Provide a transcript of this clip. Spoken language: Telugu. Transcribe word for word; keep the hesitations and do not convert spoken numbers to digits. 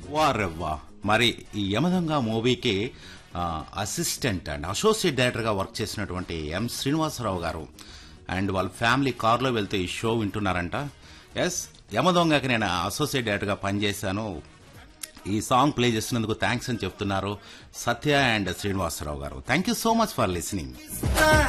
వారెవ్వా మరి ఈ యమదొంగ మూవీకి అసిస్టెంట్ అండ్ అసోసియేట్ డైరెక్టర్ గా వర్క్ చేసినటువంటి ఎం శ్రీనివాసరావు గారు అండ్ వాళ్ళ ఫ్యామిలీ కార్లో వెళ్తే ఈ షో వింటున్నారంట. ఎస్, యమదొంగకి నేను అసోసియేట్ డైరెక్టర్ గా పనిచేశాను, ఈ సాంగ్ ప్లే చేసినందుకు థ్యాంక్స్ అని చెప్తున్నారు సత్య అండ్ శ్రీనివాసరావు గారు. Thank you so much for listening.